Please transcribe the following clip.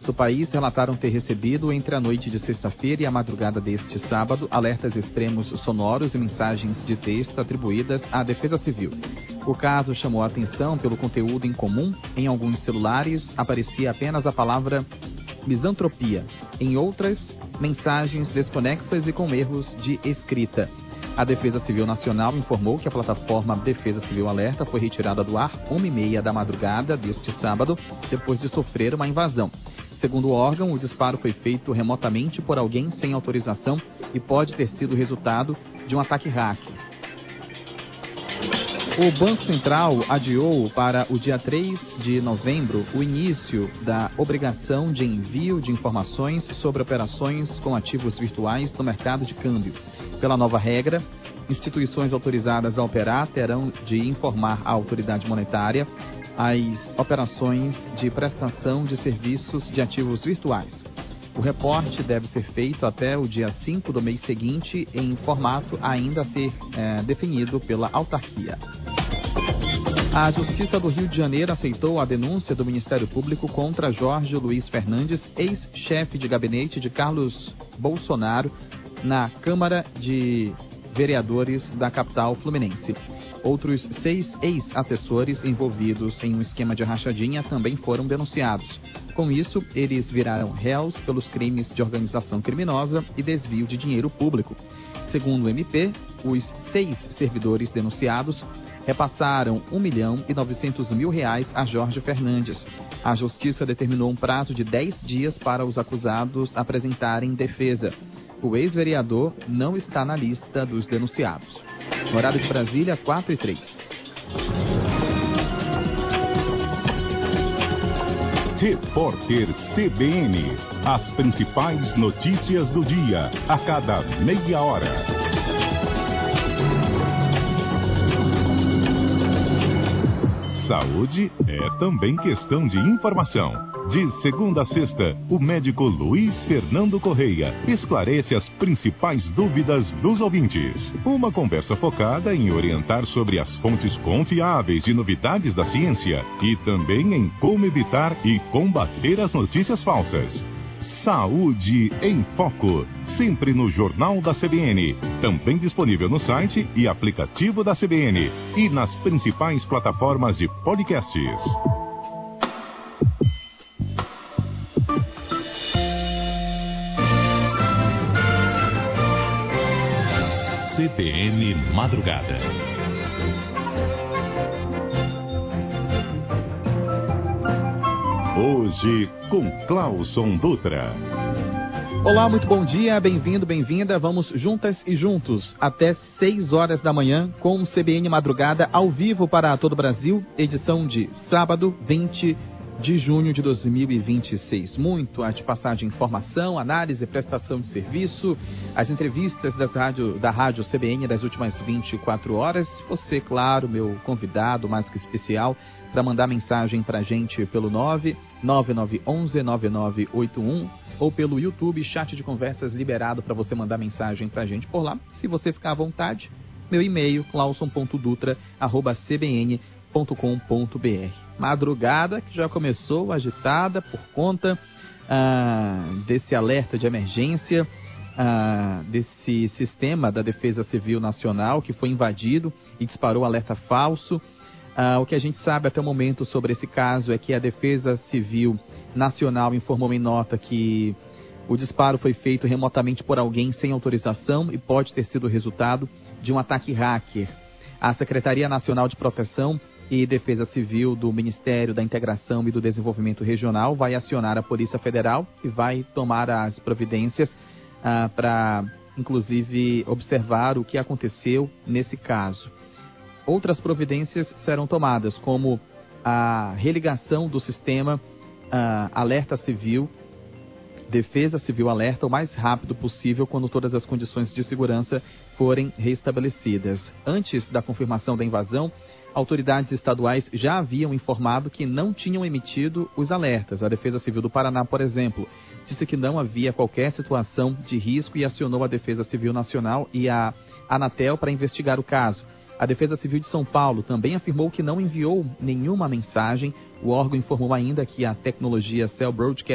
do país relataram ter recebido, entre a noite de sexta-feira e a madrugada deste sábado, alertas extremos sonoros e mensagens de texto atribuídas à Defesa Civil. O caso chamou a atenção pelo conteúdo incomum. Em alguns celulares aparecia apenas a palavra misantropia. Em outras, mensagens desconexas e com erros de escrita. A Defesa Civil Nacional informou que a plataforma Defesa Civil Alerta foi retirada do ar 1h30 da madrugada deste sábado, depois de sofrer uma invasão. Segundo o órgão, o disparo foi feito remotamente por alguém sem autorização e pode ter sido resultado de um ataque hacker. O Banco Central adiou para o dia 3 de novembro o início da obrigação de envio de informações sobre operações com ativos virtuais no mercado de câmbio. Pela nova regra, instituições autorizadas a operar terão de informar à autoridade monetária as operações de prestação de serviços de ativos virtuais. O reporte deve ser feito até o dia 5 do mês seguinte, em formato ainda a ser definido pela autarquia. A Justiça do Rio de Janeiro aceitou a denúncia do Ministério Público contra Jorge Luiz Fernandes, ex-chefe de gabinete de Carlos Bolsonaro, na Câmara de Vereadores da capital fluminense. Outros 6 ex-assessores envolvidos em um esquema de rachadinha também foram denunciados. Com isso, eles viraram réus pelos crimes de organização criminosa e desvio de dinheiro público. Segundo o MP, os 6 servidores denunciados repassaram R$1.900.000 a Jorge Fernandes. A Justiça determinou um prazo de 10 dias para os acusados apresentarem defesa. O ex-vereador não está na lista dos denunciados. No horário de Brasília, 4h03. Repórter CBN. As principais notícias do dia, a cada meia hora. Saúde é também questão de informação. De segunda a sexta, o médico Luiz Fernando Correia esclarece as principais dúvidas dos ouvintes. Uma conversa focada em orientar sobre as fontes confiáveis de novidades da ciência e também em como evitar e combater as notícias falsas. Saúde em Foco, sempre no Jornal da CBN, também disponível no site e aplicativo da CBN e nas principais plataformas de podcasts. CBN Madrugada. Hoje com Clauson Dutra. Olá, muito bom dia, bem-vindo, bem-vinda. Vamos juntas e juntos até 6 horas da manhã com o CBN Madrugada ao vivo para todo o Brasil, edição de sábado, 20 de junho de 2026. Muito a te passar de informação, análise, prestação de serviço, as entrevistas da Rádio CBN das últimas 24 horas. Você, claro, meu convidado mais que especial, para mandar mensagem para a gente pelo 9911-9981 ou pelo YouTube, chat de conversas liberado para você mandar mensagem para a gente por lá. Se você ficar à vontade, meu e-mail, clauson.dutra@cbn.com.br. Madrugada que já começou agitada por conta desse alerta de emergência, desse sistema da Defesa Civil Nacional que foi invadido e disparou alerta falso. O que a gente sabe até o momento sobre esse caso é que a Defesa Civil Nacional informou em nota que o disparo foi feito remotamente por alguém sem autorização e pode ter sido resultado de um ataque hacker. A Secretaria Nacional de Proteção e Defesa Civil do Ministério da Integração e do Desenvolvimento Regional vai acionar a Polícia Federal e vai tomar as providências para, inclusive, observar o que aconteceu nesse caso. Outras providências serão tomadas, como a religação do sistema Alerta Civil, Defesa Civil Alerta, o mais rápido possível quando todas as condições de segurança forem restabelecidas. Antes da confirmação da invasão, autoridades estaduais já haviam informado que não tinham emitido os alertas. A Defesa Civil do Paraná, por exemplo, disse que não havia qualquer situação de risco e acionou a Defesa Civil Nacional e a Anatel para investigar o caso. A Defesa Civil de São Paulo também afirmou que não enviou nenhuma mensagem. O órgão informou ainda que a tecnologia Cell Broadcast